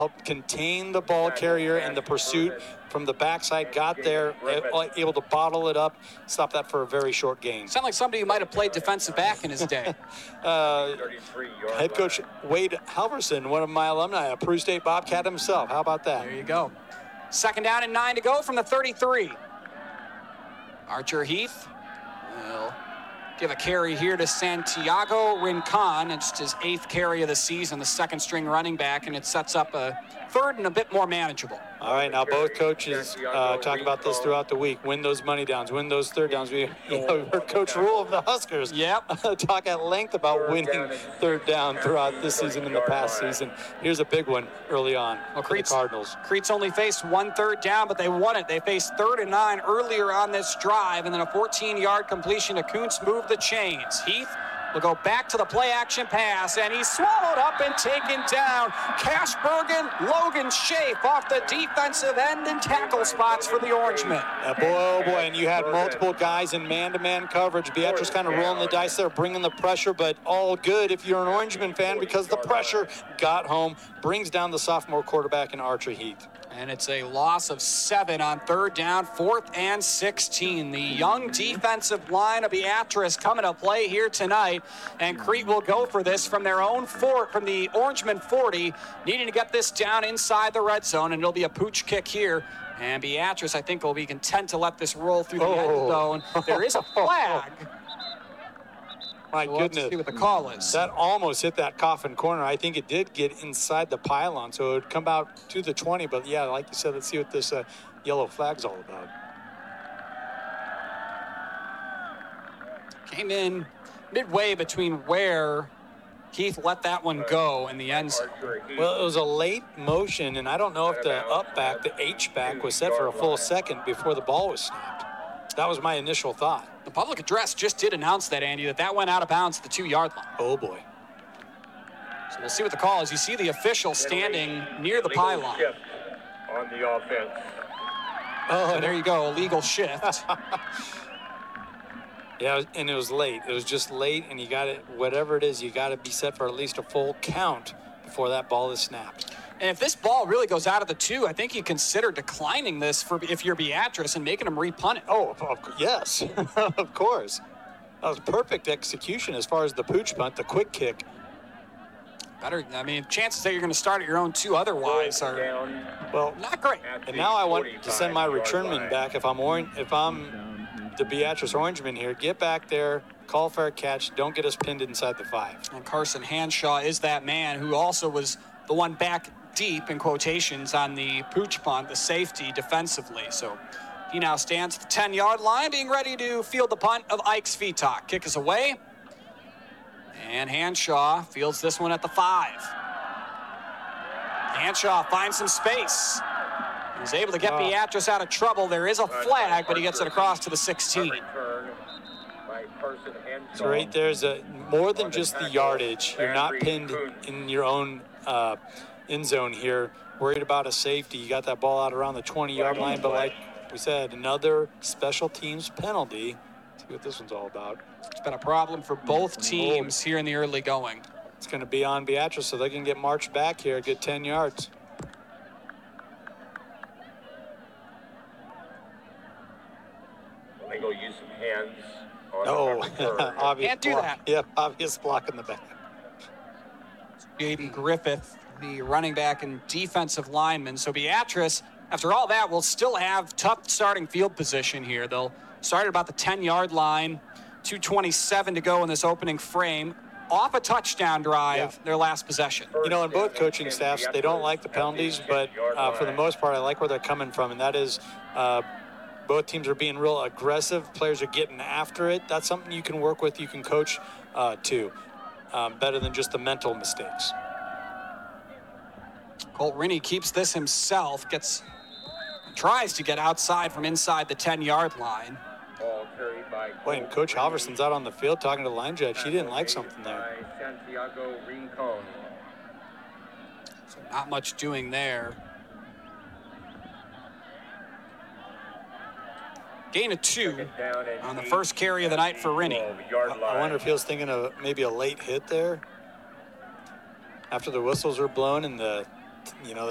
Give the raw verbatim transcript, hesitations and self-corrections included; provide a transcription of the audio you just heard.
helped contain the ball carrier in the pursuit from the backside, got there, able to bottle it up, stop that for a very short gain. Sound like somebody who might have played defensive back in his day. uh, head coach Wade Halverson, one of my alumni, a Peru State Bobcat himself. How about that? There you go. Second down and nine to go from the thirty-three. Archer Heath will give a carry here to Santiago Rincon. It's his eighth carry of the season, the second string running back, and it sets up a third and a bit more manageable. All right, now both coaches uh, talk about this throughout the week. Win those money downs, win those third downs. We, you know, heard Coach Rule of the Huskers yep. talk at length about winning third down throughout this season and the past season. Here's a big one early on well, for the Cardinals. Crete's only faced one third down, but they won it. They faced third and nine earlier on this drive, and then a fourteen-yard completion to Kuntz moved the chains. Heath will go back to the play-action pass, and he's swallowed up and taken down. Cashbergen, Logan Schaaf off the defensive end and tackle spots for the Orangemen. Yeah, boy, oh boy, and you had multiple guys in man-to-man coverage. Beatrice kind of rolling the dice there, bringing the pressure, but all good if you're an Orangeman fan because the pressure got home, brings down the sophomore quarterback in Archer Heath. And it's a loss of seven on third down, fourth and sixteen. The young defensive line of Beatrice coming to play here tonight, and Crete will go for this from their own fort, from the Orangeman forty, needing to get this down inside the red zone, and it'll be a pooch kick here. And Beatrice, I think, will be content to let this roll through the oh. end zone. There is a flag. My so goodness. Let's see what the call is. That almost hit that coffin corner. I think it did get inside the pylon, so it would come out to the twenty. But, yeah, like you said, let's see what this uh, yellow flag's all about. Came in midway between where Heath let that one go in the end zone. Well, it was a late motion, and I don't know if the up back, the H back, was set for a full second before the ball was snapped. That was my initial thought. The public address just did announce that, Andy, that that went out of bounds at the two-yard line. Oh, boy. So we'll see what the call is. You see the official standing near the pylon. On the offense. Oh, there you go, illegal shift. Yeah, and it was late. It was just late, and you got it, whatever it is, you got to be set for at least a full count before that ball is snapped. And if this ball really goes out of the two, I think you consider declining this for if you're Beatrice and making them repunt it. Oh, yes, of course. That was perfect execution as far as the pooch punt, the quick kick. Better, I mean, chances that you're going to start at your own two otherwise are well not great. And now I want to send my returnman back. If I'm orange, if I'm the Beatrice Orangeman here, get back there, call fair catch, don't get us pinned inside the five. And Carson Hanshaw is that man who also was the one back deep in quotations on the pooch punt, the safety defensively. So he now stands at the ten-yard line, being ready to field the punt of Ike's Feetalk. Kick is away, and Hanshaw fields this one at the five. Hanshaw finds some space. He's able to get oh. Beatrice out of trouble. There is a flag, but he gets it across to the sixteen. So right there's a more than just the yardage. You're not pinned in your own uh, end zone here. Worried about a safety. You got that ball out around the twenty-yard line, but like we said, another special teams penalty. Let's see what this one's all about. It's been a problem for both teams here in the early going. It's going to be on Beatrice, so they can get marched back here, a good ten yards. They go use some hands. On oh, obvious can't do block. that. Yep, obvious block in the back. Jaden Griffith, the running back and defensive lineman. So Beatrice, after all that, will still have tough starting field position here. They'll start at about the ten-yard line, two twenty-seven to go in this opening frame. Off a touchdown drive, yeah. Their last possession. You know, in both coaching staffs, they don't like the penalties, but uh, for the most part, I like where they're coming from, and that is uh, both teams are being real aggressive. Players are getting after it. That's something you can work with, you can coach uh, too, um, better than just the mental mistakes. Colt Rinnie keeps this himself, gets tries to get outside from inside the ten-yard line. Ball carried by Boy, and Coach Halverson's out on the field talking to the line judge. He didn't like something there. Santiago Rincon. So not much doing there. Gain of two on the first carry of the night for Rinnie. I wonder if he was thinking of maybe a late hit there after the whistles were blown and the, you know,